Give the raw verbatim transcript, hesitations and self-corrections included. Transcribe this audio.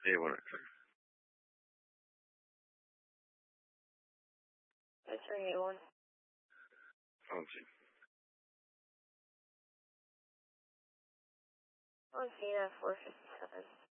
Sí, bueno, exacto. That's three eight one. Oh, sí. One Cena four fifty seven.